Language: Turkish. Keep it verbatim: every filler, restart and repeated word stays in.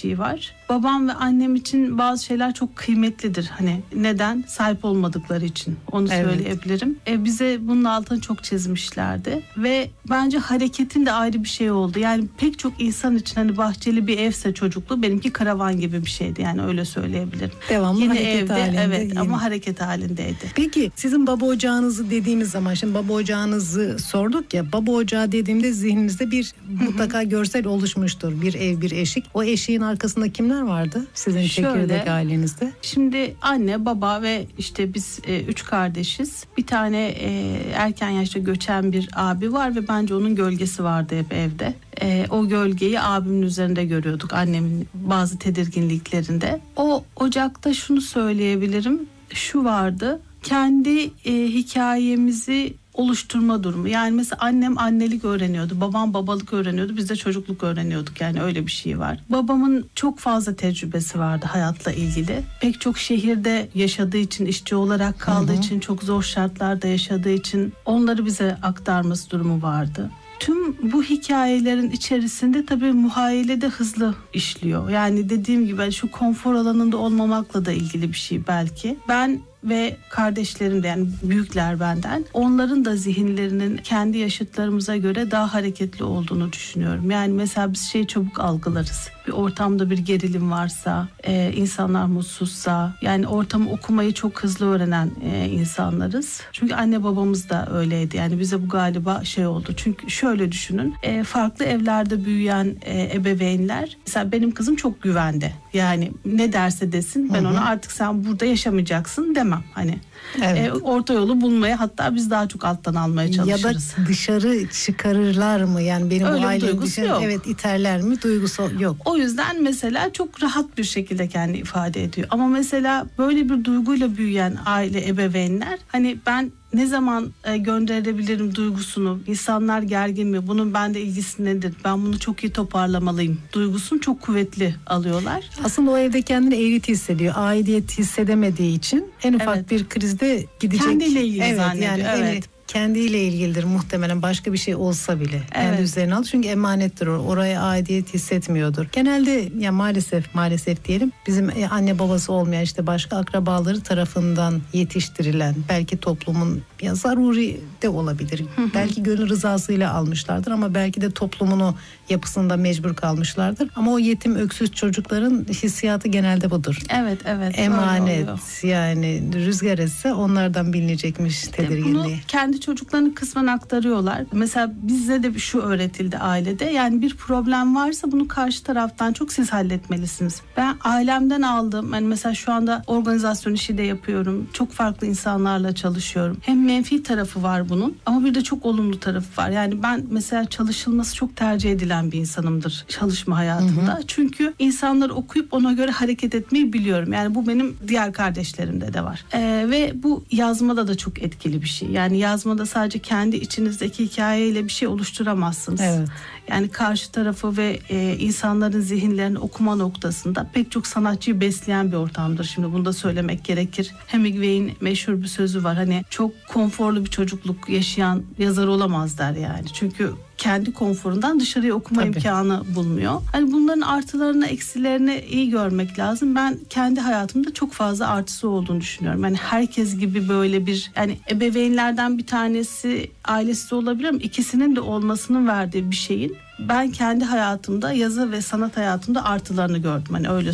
şey var. Babam ve annem için bazı şeyler çok kıymetlidir. Hani neden? Sahip olmadıkları için. Onu Evet. söyleyebilirim. E, bize bunun altını çok çizmişlerdi. Ve bence hareketin de ayrı bir şey oldu. Yani pek çok insan için hani bahçeli bir evse çocuklu, benimki karavan gibi bir şeydi. Yani öyle söyleyebilirim. Devamlı Yine hareket evde, halinde. evet, yeni. ama hareket halindeydi. Peki sizin baba ocağınızı dediğimiz zaman, şimdi baba ocağınızı sorduk ya, baba ocağı dediğimde zihnimizde bir mutlaka görsel oluşmuştur. Bir ev, bir eşik. O eşiğin arkasında kimler vardı sizin Şöyle, çekirdek ailenizde? Şimdi anne, baba ve işte biz e, üç kardeşiz. Bir tane e, erken yaşta göçen bir abi var ve bence onun gölgesi vardı hep evde. E, o gölgeyi abimin üzerinde görüyorduk, annemin bazı tedirginliklerinde. O ocakta şunu söyleyebilirim, şu vardı: kendi e, hikayemizi oluşturma durumu. Yani mesela annem annelik öğreniyordu, babam babalık öğreniyordu, biz de çocukluk öğreniyorduk. Yani öyle bir şey var. Babamın çok fazla tecrübesi vardı hayatla ilgili. Pek çok şehirde yaşadığı için, işçi olarak kaldığı hı hı. için, çok zor şartlarda yaşadığı için onları bize aktarması durumu vardı. Tüm bu hikayelerin içerisinde tabii muhayyile de hızlı işliyor. Yani dediğim gibi şu konfor alanında olmamakla da ilgili bir şey belki. Ben ve kardeşlerim de, yani büyükler benden, onların da zihinlerinin kendi yaşıtlarımıza göre daha hareketli olduğunu düşünüyorum. Yani mesela biz şeyi çabuk algılarız. Bir ortamda bir gerilim varsa, e, insanlar mutsuzsa, yani ortamı okumayı çok hızlı öğrenen e, insanlarız. Çünkü anne babamız da öyleydi. Yani bize bu galiba şey oldu. Çünkü şöyle düşünün, e, farklı evlerde büyüyen e, ebeveynler, mesela benim kızım çok güvende. Yani ne derse desin, ben hı hı. ona artık sen burada yaşamayacaksın demem. Hani evet. e, orta yolu bulmaya, hatta biz daha çok alttan almaya çalışırız. Ya da dışarı çıkarırlar mı? Yani benim öyle bu ailem dışarı, evet, iterler mi? Duygusu yok. O yüzden mesela çok rahat bir şekilde kendini ifade ediyor. Ama mesela böyle bir duyguyla büyüyen aile, ebeveynler, hani ben ne zaman e, gönderebilirim duygusunu, insanlar gergin mi, bunun bende ilgisi nedir, ben bunu çok iyi toparlamalıyım duygusunu çok kuvvetli alıyorlar. Aslında o evde kendini elit hissediyor, aidiyet hissedemediği için en ufak evet. bir krizde gidecek. Kendiyle ilgili evet, zannediyor. Yani evet. kendiyle ilgilidir muhtemelen, başka bir şey olsa bile. Evet. Kendi üzerine al, çünkü emanettir o. Oraya aidiyet hissetmiyordur. Genelde ya maalesef maalesef diyelim, bizim anne babası olmayan, işte başka akrabaları tarafından yetiştirilen, belki toplumun ya zaruri de olabilir. Hı hı. Belki gönül rızasıyla almışlardır ama belki de toplumunu yapısında mecbur kalmışlardır. Ama o yetim öksüz çocukların hissiyatı genelde budur. Evet evet. Emanet, yani rüzgar etse onlardan bilinecekmiş tedirginliği. Bunu kendi çocuklarını kısmen aktarıyorlar. Mesela bize de şu öğretildi ailede. Yani bir problem varsa bunu karşı taraftan çok siz halletmelisiniz. Ben ailemden aldım. Yani mesela şu anda organizasyon işi de yapıyorum. Çok farklı insanlarla çalışıyorum. Hem menfi tarafı var bunun ama bir de çok olumlu tarafı var. Yani ben mesela çalışılması çok tercih edilen bir insanımdır çalışma hayatında. Hı hı. Çünkü insanları okuyup ona göre hareket etmeyi biliyorum. Yani bu benim diğer kardeşlerimde de var. Ee, ve bu yazmada da çok etkili bir şey. Yani yazmada sadece kendi içinizdeki hikayeyle bir şey oluşturamazsınız. Evet. Yani karşı tarafı ve e, insanların zihinlerini okuma noktasında pek çok sanatçıyı besleyen bir ortamdır. Şimdi bunu da söylemek gerekir. Hemingway'in meşhur bir sözü var. Hani çok konforlu bir çocukluk yaşayan yazar olamaz der yani. Çünkü kendi konforundan dışarıya okuma Tabii. imkanı bulmuyor. Hani bunların artılarını, eksilerini iyi görmek lazım. Ben kendi hayatımda çok fazla artısı olduğunu düşünüyorum. Yani herkes gibi böyle bir, yani ebeveynlerden bir tanesi ailesi olabilir ama ikisinin de olmasının verdiği bir şeyin ben kendi hayatımda, yazı ve sanat hayatımda artılarını gördüm. Hani öyle